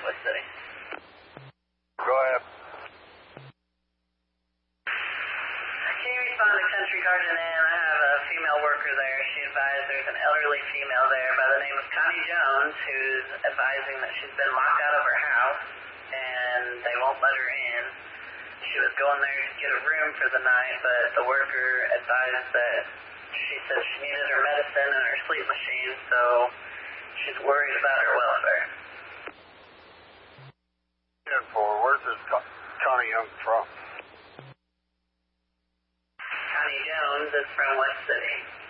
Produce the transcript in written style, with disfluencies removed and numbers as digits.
West City. Go ahead. Can you respond to Country Garden Inn? I have a female worker there. She advised there's an elderly female there by the name of Connie Jones who's advising that she's been locked out of her house and they won't let her in. She was going there to get a room for the night, but the worker advised that she said she needed her medicine and her sleep machine, so she's worried about her welfare. Where's this Connie Young from? Connie Jones is from West City.